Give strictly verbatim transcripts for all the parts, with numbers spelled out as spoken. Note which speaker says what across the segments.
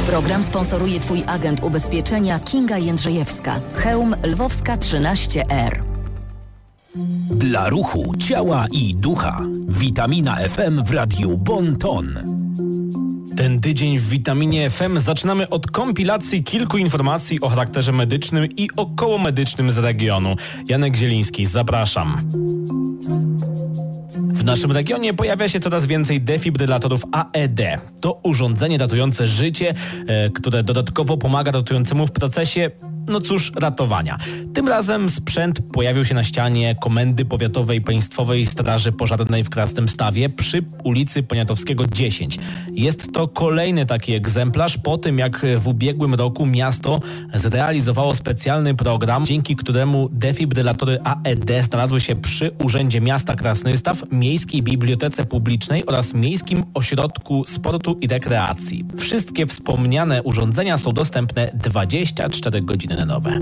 Speaker 1: Program sponsoruje Twój agent ubezpieczenia Kinga Jędrzejewska. Chełm Lwowska trzynaście R.
Speaker 2: Dla ruchu, ciała i ducha. Witamina F M w Radiu Bon Ton.
Speaker 3: Ten tydzień w Witaminie F M zaczynamy od kompilacji kilku informacji o charakterze medycznym i okołomedycznym z regionu. Janek Zieliński, zapraszam. W naszym regionie pojawia się coraz więcej defibrylatorów A E D. To urządzenie ratujące życie, e, które dodatkowo pomaga ratującemu w procesie, no cóż, ratowania. Tym razem sprzęt pojawił się na ścianie Komendy Powiatowej Państwowej Straży Pożarnej w Krasnymstawie przy ulicy Poniatowskiego dziesięć. Jest to kolejny taki egzemplarz po tym, jak w ubiegłym roku miasto zrealizowało specjalny program, dzięki któremu defibrylatory A E D znalazły się przy Urzędzie Miasta Krasnystaw, Miejskiej Bibliotece Publicznej oraz Miejskim Ośrodku Sportu i Rekreacji. Wszystkie wspomniane urządzenia są dostępne dwadzieścia cztery godziny na dobę.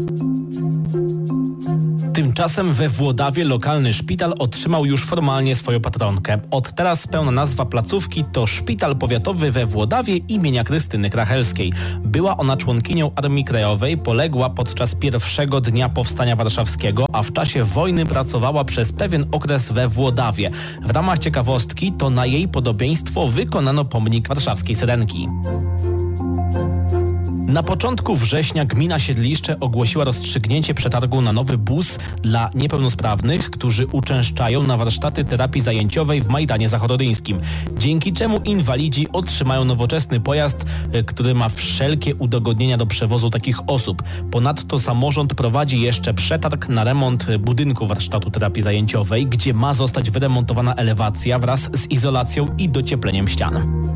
Speaker 3: Tymczasem we Włodawie lokalny szpital otrzymał już formalnie swoją patronkę. Od teraz pełna nazwa placówki to Szpital Powiatowy we Włodawie imienia Krystyny Krachelskiej. Była ona członkinią Armii Krajowej, poległa podczas pierwszego dnia Powstania Warszawskiego, a w czasie wojny pracowała przez pewien okres we Włodawie. W ramach ciekawostki to na jej podobieństwo wykonano pomnik warszawskiej Syrenki. Na początku września gmina Siedliszcze ogłosiła rozstrzygnięcie przetargu na nowy bus dla niepełnosprawnych, którzy uczęszczają na warsztaty terapii zajęciowej w Majdanie Zachodorzyńskim, dzięki czemu inwalidzi otrzymają nowoczesny pojazd, który ma wszelkie udogodnienia do przewozu takich osób. Ponadto samorząd prowadzi jeszcze przetarg na remont budynku warsztatu terapii zajęciowej, gdzie ma zostać wyremontowana elewacja wraz z izolacją i dociepleniem ścian.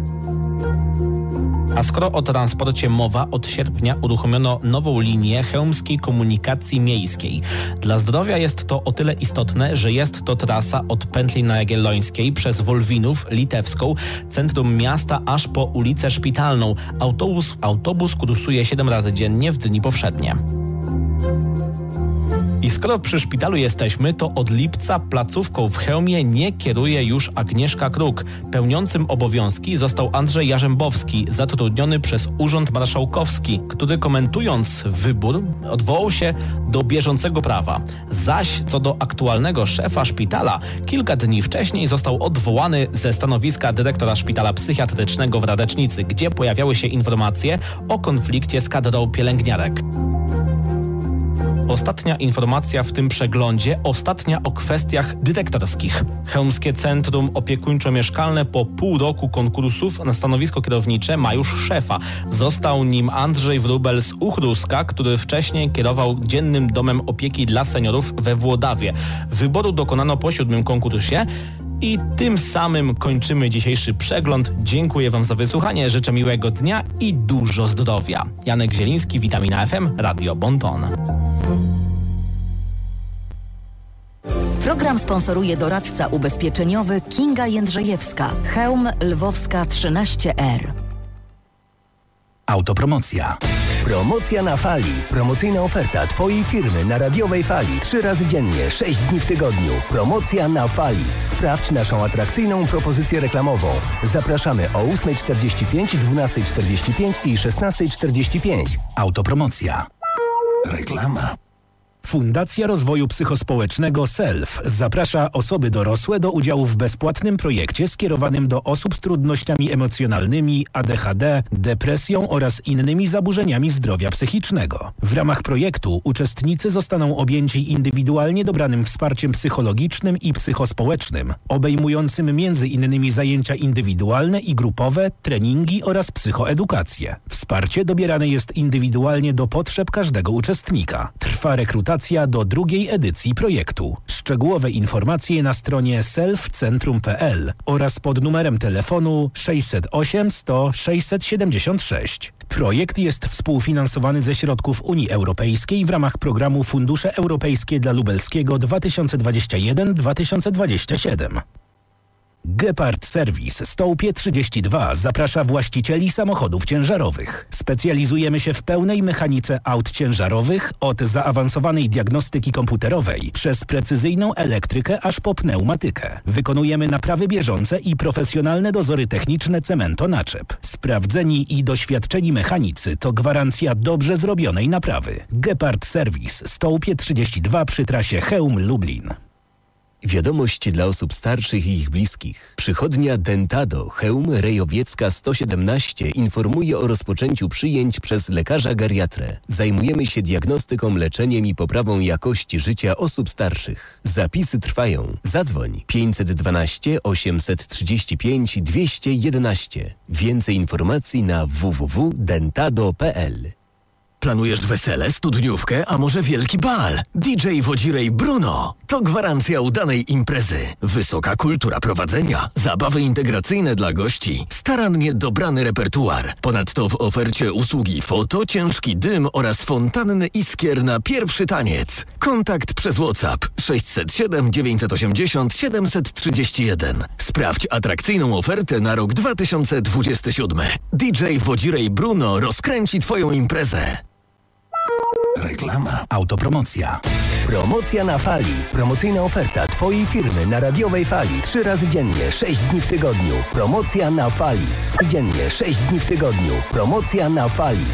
Speaker 3: A skoro o transporcie mowa, od sierpnia uruchomiono nową linię chełmskiej komunikacji miejskiej. Dla zdrowia jest to o tyle istotne, że jest to trasa od pętli na Jagiellońskiej przez Wolwinów, Litewską, centrum miasta aż po ulicę Szpitalną. Autobus, autobus kursuje siedem razy dziennie w dni powszednie. I skoro przy szpitalu jesteśmy, to od lipca placówką w Chełmie nie kieruje już Agnieszka Kruk. Pełniącym obowiązki został Andrzej Jarzębowski, zatrudniony przez Urząd Marszałkowski, który komentując wybór odwołał się do bieżącego prawa. Zaś co do aktualnego szefa szpitala, kilka dni wcześniej został odwołany ze stanowiska dyrektora szpitala psychiatrycznego w Radecznicy, gdzie pojawiały się informacje o konflikcie z kadrą pielęgniarek. Ostatnia informacja w tym przeglądzie, ostatnia o kwestiach dyrektorskich. Chełmskie Centrum Opiekuńczo-Mieszkalne po pół roku konkursów na stanowisko kierownicze ma już szefa. Został nim Andrzej Wróbel z Uchruska, który wcześniej kierował Dziennym Domem Opieki dla Seniorów we Włodawie. Wyboru dokonano po siódmym konkursie. I tym samym kończymy dzisiejszy przegląd. Dziękuję Wam za wysłuchanie, życzę miłego dnia i dużo zdrowia. Janek Zieliński, Witamina F M, Radio Bon Ton.
Speaker 1: Program sponsoruje doradca ubezpieczeniowy Kinga Jędrzejewska. Chełm Lwowska trzynaście R.
Speaker 2: Autopromocja.
Speaker 4: Promocja na fali. Promocyjna oferta Twojej firmy na radiowej fali. Trzy razy dziennie, sześć dni w tygodniu. Promocja na fali. Sprawdź naszą atrakcyjną propozycję reklamową. Zapraszamy o ósma czterdzieści pięć, dwunasta czterdzieści pięć i szesnasta czterdzieści pięć.
Speaker 2: Autopromocja.
Speaker 4: Reklama.
Speaker 2: Fundacja Rozwoju Psychospołecznego SELF zaprasza osoby dorosłe do udziału w bezpłatnym projekcie skierowanym do osób z trudnościami emocjonalnymi, A D H D, depresją oraz innymi zaburzeniami zdrowia psychicznego. W ramach projektu uczestnicy zostaną objęci indywidualnie dobranym wsparciem psychologicznym i psychospołecznym, obejmującym między innymi zajęcia indywidualne i grupowe, treningi oraz psychoedukację. Wsparcie dobierane jest indywidualnie do potrzeb każdego uczestnika. Trwa rekrutacja do drugiej edycji projektu. Szczegółowe informacje na stronie selfcentrum kropka p l oraz pod numerem telefonu sześćset osiem sto sześćset siedemdziesiąt sześć. Projekt jest współfinansowany ze środków Unii Europejskiej w ramach programu Fundusze Europejskie dla Lubelskiego dwa tysiące dwadzieścia jeden do dwa tysiące dwudziestego siódmego. Gepard Service Stołpie trzydzieści dwa zaprasza właścicieli samochodów ciężarowych. Specjalizujemy się w pełnej mechanice aut ciężarowych, od zaawansowanej diagnostyki komputerowej przez precyzyjną elektrykę aż po pneumatykę. Wykonujemy naprawy bieżące i profesjonalne dozory techniczne Cemento-Naczep. Sprawdzeni i doświadczeni mechanicy to gwarancja dobrze zrobionej naprawy. Gepard Service Stołpie trzydzieści dwa przy trasie Chełm-Lublin.
Speaker 5: Wiadomość dla osób starszych i ich bliskich. Przychodnia Dentado Chełm Rejowiecka sto siedemnaście informuje o rozpoczęciu przyjęć przez lekarza geriatrę. Zajmujemy się diagnostyką, leczeniem i poprawą jakości życia osób starszych. Zapisy trwają. Zadzwoń pięćset dwanaście osiemset trzydzieści pięć dwieście jedenaście. Więcej informacji na w w w kropka dentado kropka p l.
Speaker 6: Planujesz wesele, studniówkę, a może wielki bal? D J Wodzirej Bruno to gwarancja udanej imprezy. Wysoka kultura prowadzenia, zabawy integracyjne dla gości, starannie dobrany repertuar. Ponadto w ofercie usługi foto, ciężki dym oraz fontanny iskier na pierwszy taniec. Kontakt przez WhatsApp sześćset siedem dziewięćset osiemdziesiąt siedemset trzydzieści jeden. Sprawdź atrakcyjną ofertę na rok dwa tysiące dwudziesty siódmy. D J Wodzirej Bruno rozkręci Twoją imprezę.
Speaker 2: Reklama. Autopromocja.
Speaker 4: Promocja na fali. Promocyjna oferta Twojej firmy na radiowej fali. Trzy razy dziennie, sześć dni w tygodniu. Promocja na fali. Codziennie, sześć dni w tygodniu. Promocja na fali.